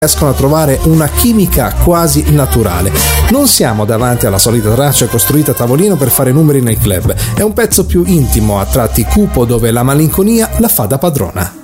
riescono a trovare una chimica quasi naturale. Non siamo davanti alla solita traccia costruita a tavolino per fare numeri nel club, è un pezzo più intimo, a tratti cupo, dove la malinconia la fa da padrona.